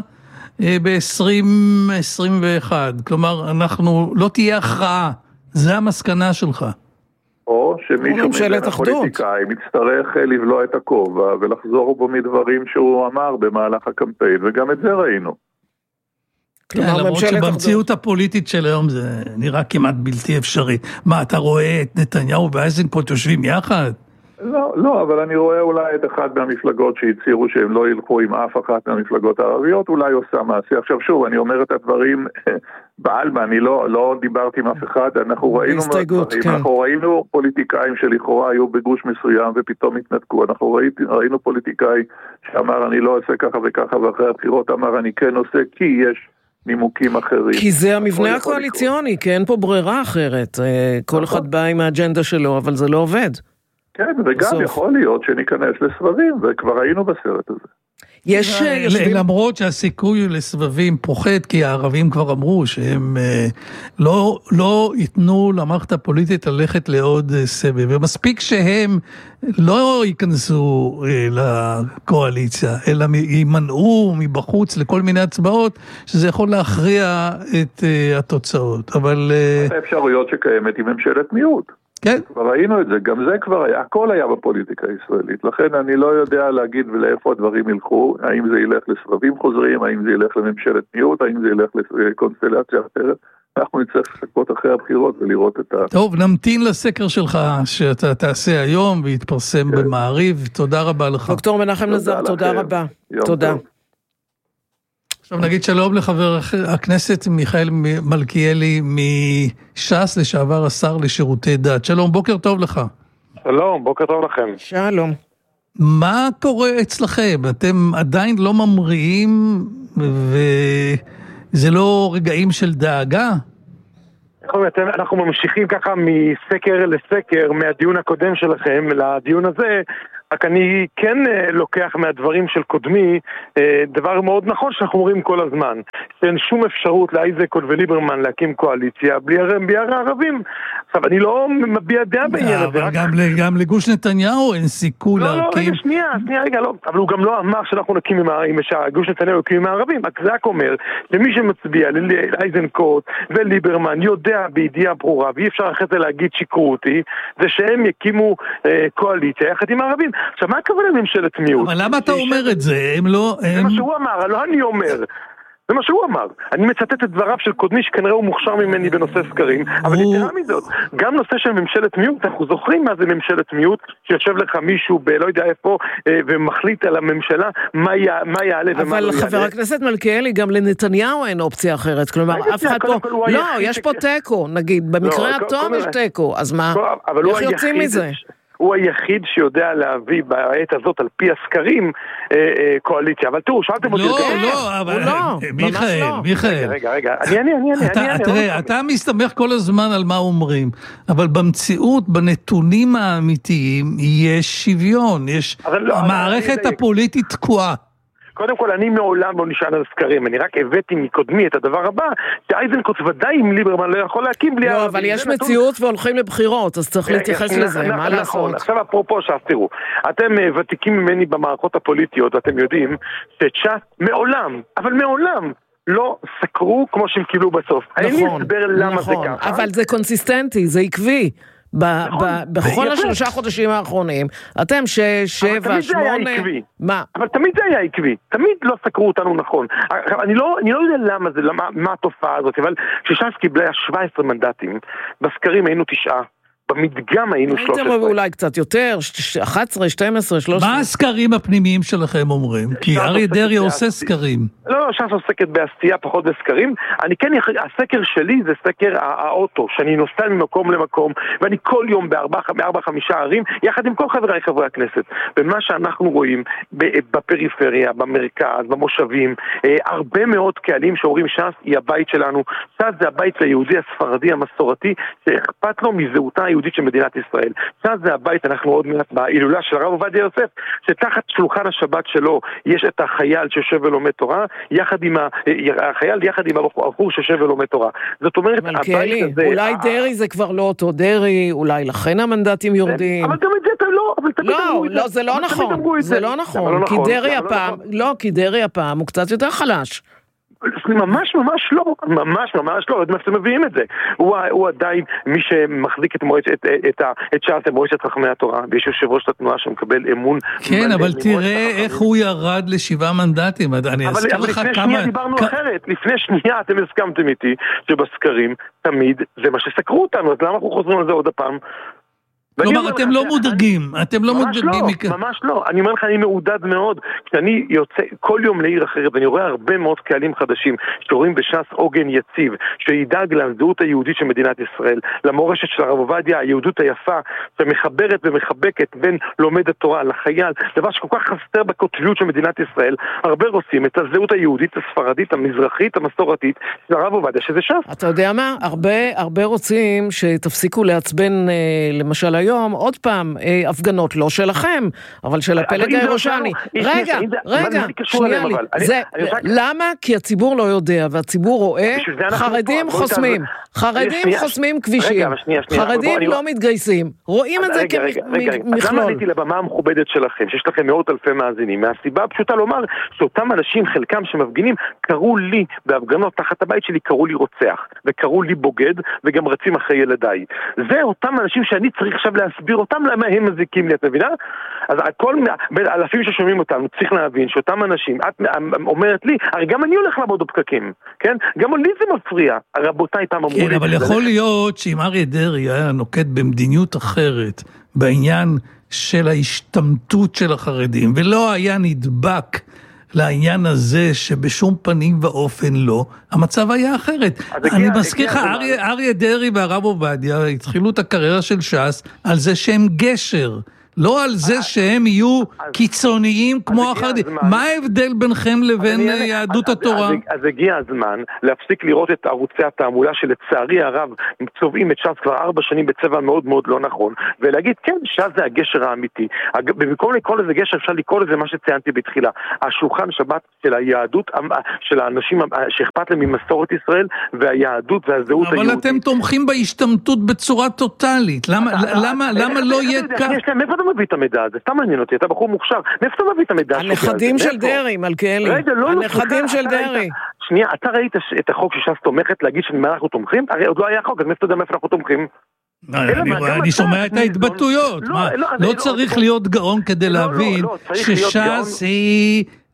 ב-2021. כלומר, לא תהיה הכרעה. זה המסקנה שלך. או שמישהו מבין הפוליטיקאים יצטרך לבלוע את הכובע ולחזור בו מדברים שהוא אמר במהלך הקמפיין, וגם את זה ראינו. למרות שבמציאות הפוליטית של היום זה נראה כמעט בלתי אפשרי. מה, אתה רואה את נתניהו ואיזנקוט יושבים יחד? לא, אבל אני רואה אולי את אחד מהמפלגות שהצהירו שהם לא ילכו עם אף אחת מהמפלגות הערביות, אולי עושה מעשה. עכשיו שוב, אני אומר את הדברים בעלמא, אני לא דיברתי עם אף אחד, אנחנו ראינו פוליטיקאים שלכאורה היו בגוש מסוים ופתאום התנתקו, אנחנו ראינו פוליטיקאי שאמר אני לא עושה ככה וככה, ואחרי הבחירות אמר אני כן עושה, כי יש נימוקים אחרים. כי זה המבנה הקואליציוני, כי אין פה ברירה אחרת. כל אחד בא עם האג'נדה שלו, אבל זה לא עובד. כן, וגם יכול להיות שניכנס לסבבים, וכבר היינו בסרט הזה. למרות שהסיכוי לסבבים פוחת, כי הערבים כבר אמרו שהם לא ייתנו למערכת הפוליטית ללכת לעוד סבב, ומספיק שהם לא ייכנסו לקואליציה, אלא יימנעו מבחוץ לכל מיני הצבעות, שזה יכול להכריע את התוצאות. אבל... האפשרויות שקיימת היא ממשלת מיעוט. כן. כבר ראינו את זה, גם זה כבר היה, הכל היה בפוליטיקה הישראלית, לכן אני לא יודע להגיד ולאיפה הדברים ילכו, האם זה ילך לסבבים חוזרים, האם זה ילך לממשלת מיעוט, האם זה ילך לקונסטלציה אחרת, אנחנו נצטרך לחכות אחרי הבחירות ולראות את ה... טוב, נמתין לסקר שלך שאתה תעשה היום ויתפרסם במעריב, תודה רבה לך. דוקטור מנחם לזר, תודה רבה. תודה. עכשיו נגיד שלום לחבר הכנסת מיכאל מלכיאלי מש"ס, לשעבר השר לשירותי דת. שלום, בוקר טוב לך. שלום, בוקר טוב לכם. שלום. מה קורה אצלכם? אתם עדיין לא ממריאים וזה לא רגעים של דאגה? אנחנו ממשיכים ככה מסקר לסקר, מהדיון הקודם שלכם לדיון הזה, רק אני כן לוקח מהדברים של קודמי דבר מאוד נכון שאנחנו אומרים כל הזמן, שאין שום אפשרות לאיזנקוט וליברמן להקים קואליציה בלי הערבים. עכשיו אני לא מביע דעה בעניין הזה. אבל גם לגוש נתניהו אין סיכוי להקים. לא, שנייה, לא. אבל הוא גם לא אמר שאנחנו נקים עם גוש נתניהו יקים עם הערבים. זה רק אומר, למי שמצביע לאיזנקוט וליברמן יודע בידיעה ברורה, ואי אפשר אחרי זה להגיד שיקרו אותי, זה שהם יקימו קואליציה יחד עם הערבים. עכשיו, מה הכוונה לממשלת מיעוט? אבל למה אתה אומר את זה? הם לא... זה מה שהוא אמר, לא אני אומר. זה מה שהוא אמר. אני מצטט את דבריו של קודמי שכנראה הוא מוכשר ממני בנושא סקרים, אבל יתרה מזאת, גם נושא של ממשלת מיעוט, אנחנו זוכרים מה זה ממשלת מיעוט, שיושב לך מישהו בלא יודע איפה, ומחליט על הממשלה מה יעלה ומה לא יעלה. אבל חבר הכנסת מלכיאלי, גם לנתניהו אין אופציה אחרת, כלומר, אף אחד פה, לא, יש פה טקו, נגיד, במקרה הטוב יש טקו, אז מה, איך יוצאים מזה? הוא היחיד שיודע להביא בעת הזאת על פי הסקרים קואליציה. אבל תראו, שאלתם אותי... לא, אבל מיכאל. רגע, אני... תראה, אתה מסתמך כל הזמן על מה אומרים, אבל במציאות, בנתונים האמיתיים, יש שוויון, המערכת הפוליטית תקועה. קודם כל, אני מעולם לא נשען על סקרים, אני רק הבאתי מקודמי את הדבר הבא, שאייזנקוט ודאי עם ליברמן לא יכול להקים בלי... לא, אבל יש מציאות והולכים לבחירות, אז צריך להתייחס לזה, מה לעשות? עכשיו אפרופו ש"ס, תראו, אתם ותיקים ממני במערכות הפוליטיות, ואתם יודעים שש"ס מעולם, אבל מעולם, לא סקרו כמו שהם קיבלו בסוף. אין לי הסבר למה זה ככה. אבל זה קונסיסטנטי, זה עקבי. בכל השלושה חודשים האחרונים, אתם 7, 8... מה? אבל תמיד זה היה עקבי, תמיד לא סקרו אותנו נכון. אני לא יודע למה זה, מה התופעה הזאת, אבל כשש"ס קיבלה 17 מנדטים, בסקרים היינו 9. במדגם היינו 13. הייתם אולי קצת יותר, 11, 12, 13. מה הסקרים הפנימיים שלכם אומרים? כי אריה דרעי עושה סקרים. לא, ש"ס עוסקת בעשייה, פחות בסקרים. הסקר שלי זה סקר האוטו, שאני נוסע ממקום למקום, ואני כל יום ב4-5 ערים, יחד עם כל חברי הכנסת. ומה שאנחנו רואים בפריפריה, במרכז, במושבים, הרבה מאוד קהלים שאומרים ש"ס היא הבית שלנו. ש"ס זה הבית היהודי הספרדי המסורתי, שאכפת לו מזהותה היהודית של מדינת ישראל. ש"ס זה הבית, אנחנו עוד מעט בהילולה של הרב עובדיה יוסף, שתחת שולחן השבת שלו יש את החייל שיושב ולומד תורה, החייל יחד עם הבחור שיושב ולומד תורה. זאת אומרת, מלכיאלי, אולי דרעי זה כבר לא אותו דרעי, אולי לכן המנדטים יורדים. אבל גם את זה אתה לא, אבל תמיד אמרו את זה. לא, זה לא נכון. זה לא נכון, כי דרעי הפעם הוא קצת יותר חלש. ממש לא, עוד מאיפה מביאים את זה. הוא עדיין מי שמחזיק את ש"ס, מועצת חכמי התורה, ויש יושב ראש התנועה שמקבל אמון. כן, אבל תראה איך הוא ירד ל7 מנדטים. אני אזכיר לך כמה... לפני שנייה דיברנו אחרת, לפני שנייה אתם הסכמתם איתי שבסקרים תמיד זה מה שסקרו אותנו, אז למה אנחנו חוזרים על זה עוד הפעם? כלומר, אתם לא מודרגים, ממש לא, אני אומר לך, אני מעודד מאוד, כשאני יוצא כל יום לעיר אחרת, ואני רואה הרבה מאוד קהלים חדשים, שרואים בש"ס עוגן יציב, שידאג לזהות היהודית של מדינת ישראל, למורשת של הרב עובדיה, היהודות היפה, שמחברת ומחבקת בין לומד התורה לחייל, דבר שכל כך חסר בקוטביות של מדינת ישראל, הרבה רוצים את הזהות היהודית, הספרדית, המזרחית, המסורתית, של הרב עובדיה, שזה ש"ס. אתה יודע מה? הרבה רוצים שתפסיקו לעצבן, למשל היום, עוד פעם, הפגנות לא שלכם, אבל של הפלג הירושלני. רגע, שנייה לי. למה? כי הציבור לא יודע, והציבור רואה חרדים חוסמים כבישים, חרדים לא מתגייסים, רואים את זה כמכלול. למה עליתי לבמה המכובדת שלכם, שיש לכם מאות אלפי מאזינים, מהסיבה הפשוטה לומר שאותם אנשים, חלקם שמפגינים, קראו לי בהפגנות תחת הבית שלי, קראו לי רוצח, וקראו לי בוגד, וגם רצים אחרי ילדיי. זה אותם אנשים שאני צריך עכשיו להסביר אותם למה הם מזיקים לי, את מבינה? אז אלפים ששומעים אותם, צריך להבין שאותם אנשים, את אומרת לי, הרי גם אני הולך לעבוד בפקקים, כן? גם לי זה מפריע, רבותיי תם אמרו לי. כן, אבל יכול להיות שאם אריה דרעי היה נוקט במדיניות אחרת, בעניין של ההשתמטות של החרדים, ולא היה נדבק לעניין הזה שבשום פנים ואופן לא, המצב היה אחרת. אני מזכיר לך, אריה דרעי והרב עובדיה התחילו את הקריירה של ש"ס על זה שהם גשר, לא על זה שהם יהיו קיצוניים כמו החרדים. מה ההבדל ביניכם לבין יהדות התורה? אז הגיע הזמן להפסיק לראות את ערוצי התעמולה שלצערי הרב צובעים את ש"ס כבר 4 שנים בצבע מאוד מאוד לא נכון, ולהגיד כן, ש"ס זה הגשר האמיתי. במקום לקרוא לזה גשר אפשר לקרוא לזה מה שציינתי בתחילה, השולחן שבת של היהדות, של האנשים שאכפת להם ממסורת ישראל והיהדות והזהות היהודית. אבל אתם תומכים בהשתמטות בצורה טוטלית. למה לא יהיה כך? מאיפה אתה מביא את המידע הזה? סתם מעניין אותי, אתה בחור מוכשר. מאיפה אתה מביא את המידע? הנכדים של דרעי, מלכיאלי. הנכדים של דרעי. שנייה, אתה ראית את החוק שש"ס תומכת להגיד שמה אנחנו תומכים? הרי עוד לא היה חוק, אז מאיפה אתה יודע מאיפה אנחנו תומכים? אני שומע את ההתבטאויות. לא צריך להיות גאון כדי להבין שש"ס היא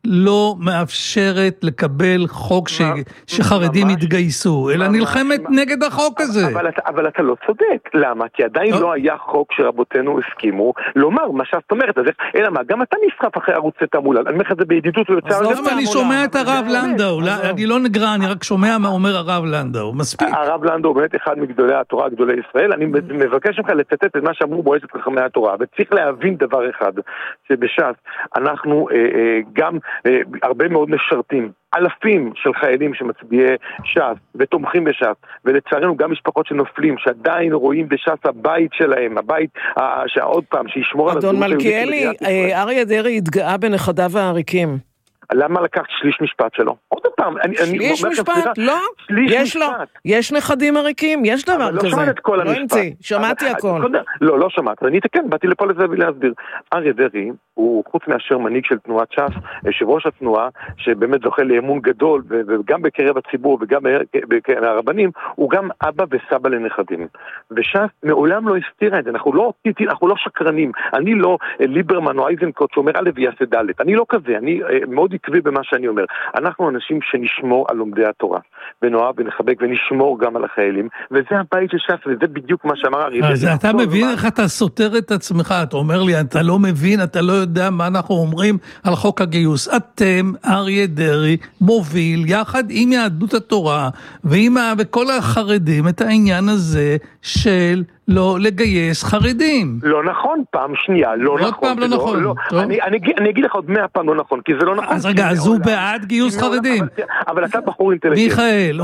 לא מאפשרת לקבל חוק שחרדים יתגייסו, אלא נלחמת נגד החוק הזה. אבל אתה לא צודק. למה? כי עדיין לא היה חוק שרבותינו הסכימו לומר מה שאת אומרת. אלא מה? גם אתה נשרף אחרי ערוץ תעמולה. אני אומר לך את זה בידידות ובצער. אז אני שומע את הרב לנדאו. אני לא נגרע, אני רק שומע מה אומר הרב לנדאו. מספיק. הרב לנדאו הוא באמת אחד מגדולי התורה, גדולי ישראל. אני מבקש ממך לצטט את מה שאמרו מועצת חכמי התורה. וצריך להבין דבר אחד, שבש"ס אנחנו גם הרבה מאוד משרתים, אלפים של חיילים שמצביעי ש"ס ותומכים בש"ס, ולצערנו גם משפחות שנופלים, שעדיין רואים בש"ס הבית שלהם, הבית שעוד פעם, שישמור על אדון מלכיאלי, אריה דרעי התגאה בנכדיו העריקים. למה לקחת שליש משפט שלו? עוד פעם, שליש משפט? לא, יש לו, יש נכדים עריקים, יש דבר כזה. לא המציא, שמעתי הכל. לא שמעת, אני אתקן, באתי לפה לזה להסביר. אריה דרעי הוא חוץ מאשר מנהיג של תנועת ש"ס, יושב ראש התנועה, שבאמת זוכה לאמון גדול, וגם בקרב הציבור וגם בקרב הרבנים, הוא גם אבא וסבא לנכדים. וש"ס מעולם לא הסתירה את זה, אנחנו לא שקרנים, אני לא ליברמן או אייזנקוט שאומר א' ויעשה ד', אני לא כזה, אני מאוד עקבי במה שאני אומר. אנחנו אנשים שנשמור על לומדי התורה, ונאהב ונחבק ונשמור גם על החיילים, וזה הבית של ש"ס, וזה בדיוק מה שאמר אריה דרעי. אז אתה מבין איך אתה סותר את עצמך, אתה אומר לי, אתה לא מבין, אתה לא יודע מה אנחנו אומרים על חוק הגיוס. אתם, אריה דרעי, מוביל יחד עם יהדות התורה, וכל החרדים את העניין הזה של לא לגייס חרדים. לא נכון, פעם שנייה, לא נכון. עוד פעם לא נכון. אני אגיד לך עוד 100 פעם לא נכון, כי זה לא נכון. אז רגע, אז הוא בעד גיוס חרדים. אבל אתה בחור אינטליגנט. מיכאל,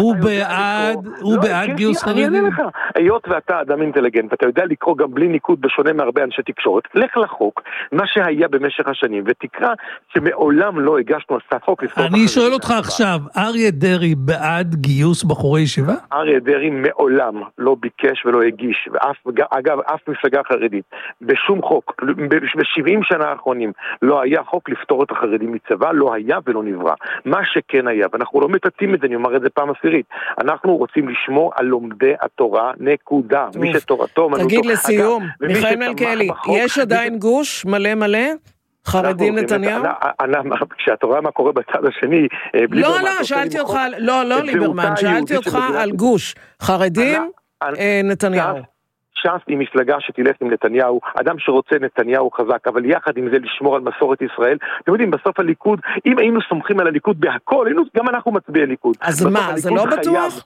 הוא בעד גיוס חרדים. אני אענה לך, היות ואתה אדם אינטליגנט, ואתה יודע לקרוא גם בלי ניקוד בשונה מהרבה אנשי תקשורת, לך לחוק, מה שהיה במשך השנים, ותקרא שמעולם לא הגשנו הצעת חוק. אני שואל אותך עכשיו, אריה דרעי בעד גיוס בחורי ישיבה? אריה דרעי מעולם לא ביקש ולא הגיש, אגב, אף מפלגה חרדית, בשום חוק, ב-70 שנה האחרונים, לא היה חוק לפתור את החרדים מצבא, לא היה ולא נברא. מה שכן היה, ואנחנו לא מטטים את זה, אני אומר את זה פעם עשירית, אנחנו רוצים לשמור על לומדי התורה, נקודה. מי שתורתו, תגיד לסיום, מיכאל מלכיאלי, יש עדיין גוש מלא מלא? חרדים נתניהו? כשאתה רואה מה קורה בצד השני... לא, שאלתי אותך, לא ליברמן, שאלתי אותך על גוש. חרדים, נתניהו. ש"ס היא מפלגה שתלך עם נתניהו, אדם שרוצה נתניהו חזק, אבל יחד עם זה לשמור על מסורת ישראל. אתם יודעים, בסוף הליכוד, אם היינו סומכים על הליכוד בהכל, גם אנחנו מצביעי ליכוד. אז מה, זה לא בטוח?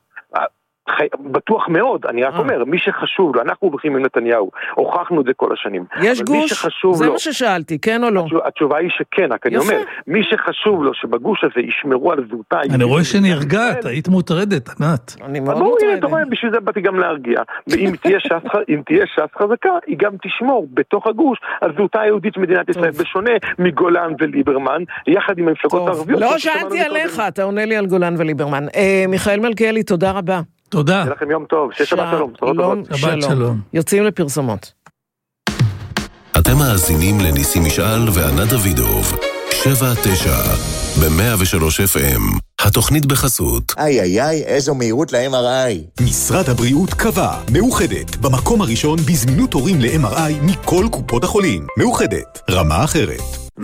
בטוח מאוד, אני רק אומר, מי שחשוב לו, אנחנו הולכים עם נתניהו, הוכחנו את זה כל השנים. יש גוש? זה מה ששאלתי, כן או לא? התשובה היא שכן, רק אני אומר, מי שחשוב לו שבגוש הזה ישמרו על זהותה... אני רואה שנרגעת, היית מוטרדת, ענת. אני מאוד מוטרדת. אתה רואה, בשביל זה באתי גם להרגיע. ואם תהיה ש"ס חזקה, היא גם תשמור בתוך הגוש על זהותה היהודית מדינת ישראל, בשונה מגולן וליברמן, יחד עם המפלגות הערביות. לא שאלתי עליך, אתה עונה לי על גולן וליברמן. מיכאל מלכיאלי, תודה רבה. תודה. שיהיה לכם יום טוב, שיהיה שבת שלום. שבת שלום. יוצאים לפרסומות. אתם מאזינים לניסים משעל וענת דוידוב. 7-9 ב-103 FM. התוכנית בחסות. איי, איזו מהירות ל-MRI. משרד הבריאות קבע, מאוחדת, במקום הראשון בזמינות תורים ל-MRI מכל קופות החולים. מאוחדת, רמה אחרת.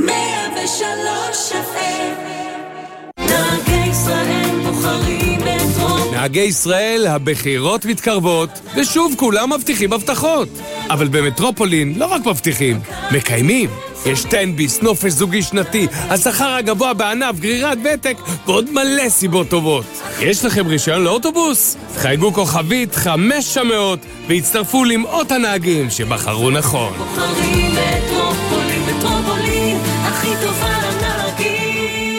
103 FM. נהגי ישראל בוחרים את נהגי ישראל, הבחירות מתקרבות, ושוב כולם מבטיחים הבטחות. אבל במטרופולין לא רק מבטיחים, מקיימים. יש טנביס, נופש זוגי שנתי, השכר הגבוה בענף, גרירת ותק, ועוד מלא סיבות טובות. יש לכם רישיון לאוטובוס? חייגו כוכבית 500 והצטרפו למאות הנהגים שבחרו נכון. בוחרים מטרופולין, הכי טובה לנהגים.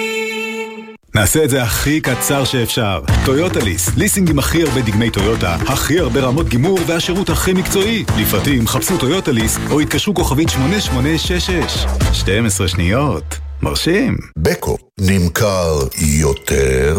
נעשה את זה הכי קצר שאפשר. טויוטה ליס, ליסינג עם הכי הרבה דגמי טויוטה, הכי הרבה רמות גימור והשירות הכי מקצועי. לפרטים חפשו טויוטה ליס או התקשרו כוכבית 8866. 12 שניות. מרשים. בקו נמכר יותר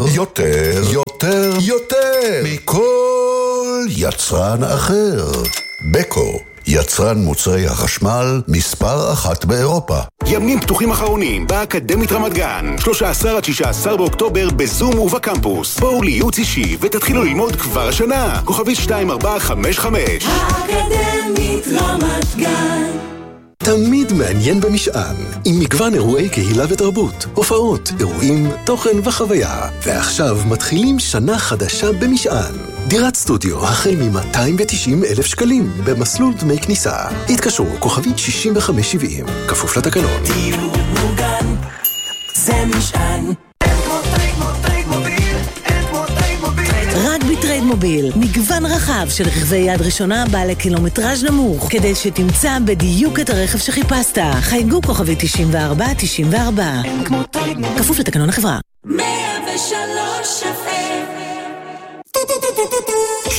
מכל יצרן אחר. בקו, יצרן מוצרי החשמל מספר 1 באירופה. ימים פתוחים אחרונים באקדמית רמת גן, 13-16 באוקטובר בזום ובקמפוס. בואו לייעוץ אישי ותתחילו ללמוד כבר השנה. כוכבית 2455. האקדמית רמת גן. תמיד ומעניין במשען, עם מגוון אירועי קהילה ותרבות, הופעות, אירועים, תוכן וחוויה. ועכשיו מתחילים שנה חדשה במשען. דירת סטודיו החל מ-290,000 שקלים במסלול דמי כניסה. התקשרו כוכבית 6570, כפוף לתקנון. דיור מוגן, זה משען. רק בטרייד מוביל, מגוון רחב של רכבי יד ראשונה בעלי קילומטראז' נמוך, כדי שתמצא בדיוק את הרכב שחיפשת. חייגו כוכבי 9494, כפוף לתקנון החברה. 103 FM